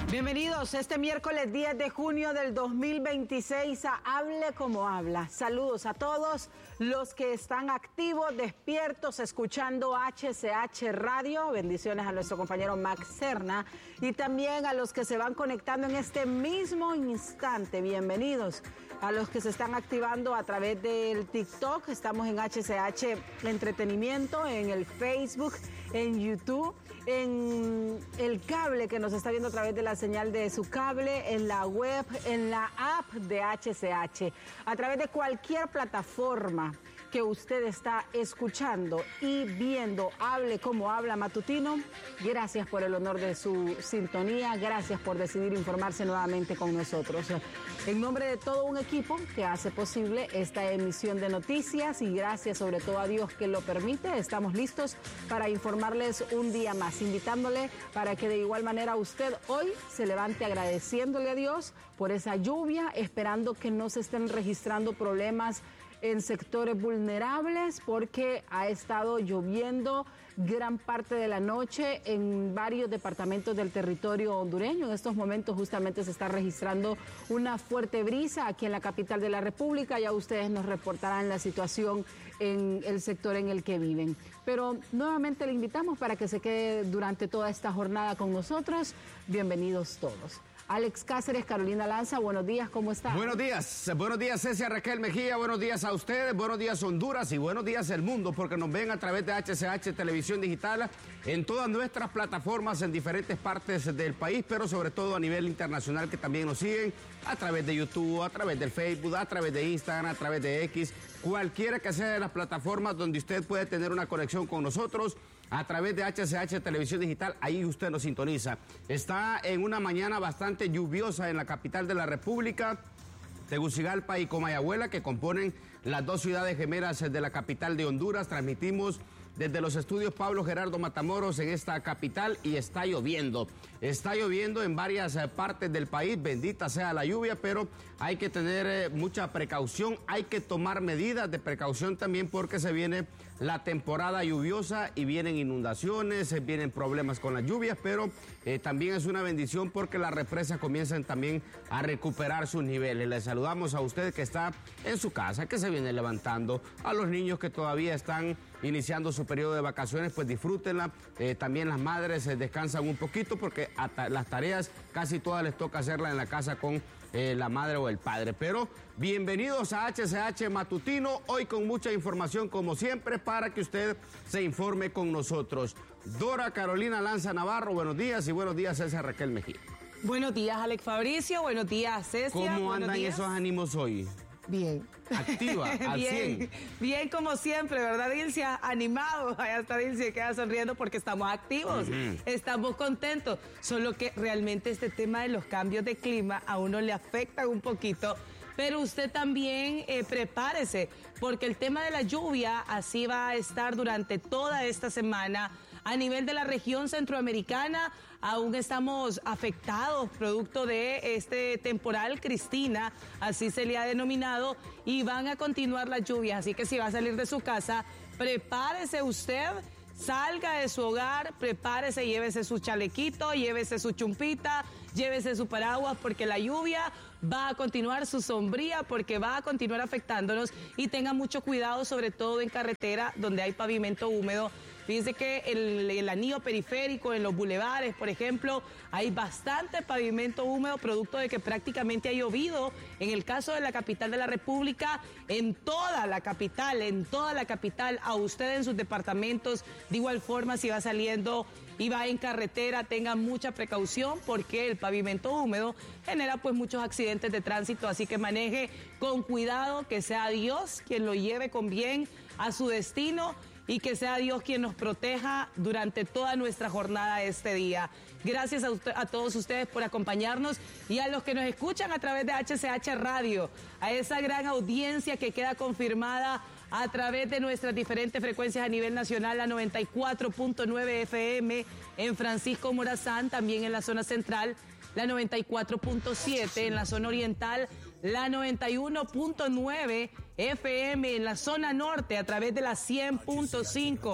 Bienvenidos este miércoles 10 de junio del 2026 a Hable Como Habla. Saludos a todos los que están activos, despiertos, escuchando HCH Radio. Bendiciones a nuestro compañero Max Serna y también a los que se van conectando en este mismo instante. Bienvenidos a los que se están activando a través del TikTok. Estamos en HCH Entretenimiento, en el Facebook, en YouTube, en el cable que nos está viendo a través de la señal de su cable, en la web, en la app de HCH, a través de cualquier plataforma que usted está escuchando y viendo Hable Como Habla Matutino. Gracias por el honor de su sintonía, gracias por decidir informarse nuevamente con nosotros. En nombre de todo un equipo que hace posible esta emisión de noticias y gracias sobre todo a Dios que lo permite, estamos listos para informarles un día más, invitándole para que de igual manera usted hoy se levante agradeciéndole a Dios por esa lluvia, esperando que no se estén registrando problemas en sectores vulnerables porque ha estado lloviendo gran parte de la noche en varios departamentos del territorio hondureño. En estos momentos justamente se está registrando una fuerte brisa aquí en la capital de la República. Ya ustedes nos reportarán la situación en el sector en el que viven. Pero nuevamente le invitamos para que se quede durante toda esta jornada con nosotros. Bienvenidos todos. Alex Cáceres, Carolina Lanza, buenos días, ¿cómo está? Buenos días, Cecia Raquel Mejía, buenos días a ustedes, buenos días Honduras y buenos días el mundo, porque nos ven a través de HCH Televisión Digital en todas nuestras plataformas en diferentes partes del país, pero sobre todo a nivel internacional que también nos siguen a través de YouTube, a través del Facebook, a través de Instagram, a través de X, cualquiera que sea de las plataformas donde usted puede tener una conexión con nosotros. A través de HCH Televisión Digital, ahí usted nos sintoniza. Está en una mañana bastante lluviosa en la capital de la República, Tegucigalpa y Comayagüela, que componen las dos ciudades gemelas de la capital de Honduras. Transmitimos desde los estudios Pablo Gerardo Matamoros en esta capital y está lloviendo. Está lloviendo en varias partes del país, bendita sea la lluvia, pero hay que tener mucha precaución, hay que tomar medidas de precaución también porque se viene la temporada lluviosa y vienen inundaciones, vienen problemas con las lluvias, pero también es una bendición porque las represas comienzan también a recuperar sus niveles. Les saludamos a usted que está en su casa, que se viene levantando, a los niños que todavía están iniciando su periodo de vacaciones, pues disfrútenla. También las madres descansan un poquito porque las tareas casi todas les toca hacerlas en la casa con la madre o el padre. Pero bienvenidos a HCH Matutino, hoy con mucha información como siempre para que usted se informe con nosotros. Dora Carolina Lanza Navarro, buenos días y buenos días César Raquel Mejía. Buenos días Alex Fabricio, buenos días Cecia. ¿Cómo andan esos ánimos hoy? Bien. Activa, al 100. Bien como siempre, ¿verdad, Dilcia? Animados. Allá está Dilcia, queda sonriendo porque estamos activos, estamos contentos. Solo que realmente este tema de los cambios de clima a uno le afecta un poquito. Pero usted también prepárese, porque el tema de la lluvia así va a estar durante toda esta semana. A nivel de la región centroamericana, aún estamos afectados producto de este temporal Cristina, así se le ha denominado, y van a continuar las lluvias. Así que si va a salir de su casa, prepárese usted. Salga de su hogar, prepárese, llévese su chalequito, llévese su chumpita, llévese su paraguas, porque la lluvia va a continuar, su sombría, porque va a continuar afectándonos, y tenga mucho cuidado, sobre todo en carretera donde hay pavimento húmedo. Fíjense que el anillo periférico, en los bulevares, por ejemplo, hay bastante pavimento húmedo, producto de que prácticamente ha llovido. En el caso de la capital de la República, en toda la capital, a usted en sus departamentos, de igual forma, si va saliendo y va en carretera, tenga mucha precaución porque el pavimento húmedo genera pues muchos accidentes de tránsito, así que maneje con cuidado, que sea Dios quien lo lleve con bien a su destino y que sea Dios quien nos proteja durante toda nuestra jornada este día. Gracias a todos ustedes por acompañarnos y a los que nos escuchan a través de HCH Radio, a esa gran audiencia que queda confirmada a través de nuestras diferentes frecuencias a nivel nacional, la 94.9 FM en Francisco Morazán, también en la zona central, la 94.7 en la zona oriental, la 91.9 FM en la zona norte a través de la 100.5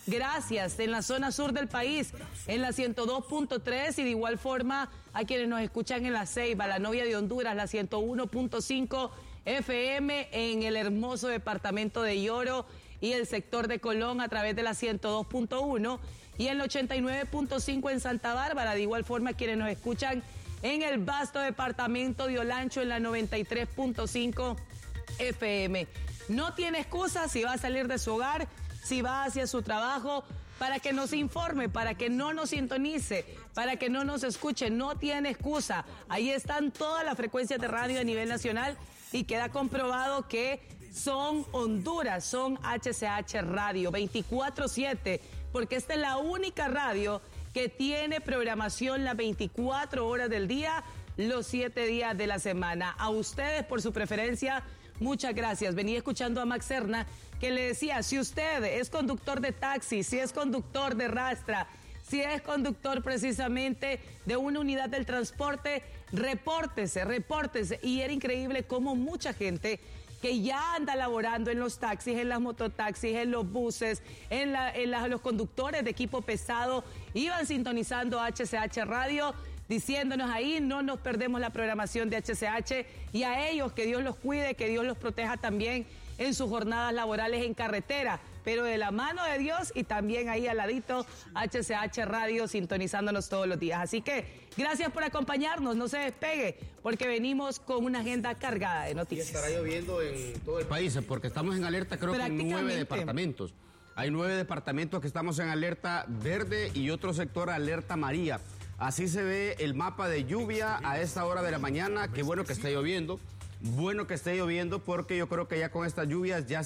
Gracias. En la zona sur del país, en la 102.3 y de igual forma a quienes nos escuchan en La Ceiba, la novia de Honduras, la 101.5 FM en el hermoso departamento de Lloro y el sector de Colón a través de la 102.1 y el 89.5 en Santa Bárbara. De igual forma quienes nos escuchan en el vasto departamento de Olancho en la 93.5 FM. No tiene excusa si va a salir de su hogar, si va hacia su trabajo, para que nos informe, para que no nos sintonice, para que no nos escuche. No tiene excusa. Ahí están todas las frecuencias de radio a nivel nacional y queda comprobado que son Honduras, son HCH Radio 24/7, porque esta es la única radio que tiene programación las 24 horas del día, los 7 días de la semana. A ustedes por su preferencia, muchas gracias. Venía escuchando a Max Serna que le decía, si usted es conductor de taxi, si es conductor de rastra, si es conductor precisamente de una unidad del transporte, repórtese. Y era increíble cómo mucha gente que ya anda laborando en los taxis, en las mototaxis, en los buses, en los conductores de equipo pesado, iban sintonizando HCH Radio, diciéndonos ahí, no nos perdemos la programación de HCH, y a ellos que Dios los cuide, que Dios los proteja también en sus jornadas laborales en carretera, pero de la mano de Dios y también ahí al ladito HCH Radio sintonizándonos todos los días. Así que gracias por acompañarnos, no se despegue porque venimos con una agenda cargada de noticias. Y estará lloviendo en todo el país porque estamos en alerta creo que en 9 departamentos. Hay 9 departamentos que estamos en alerta verde y otro sector alerta amarilla. Así se ve el mapa de lluvia a esta hora de la mañana. Qué bueno que esté lloviendo. Bueno que esté lloviendo porque yo creo que ya con estas lluvias ya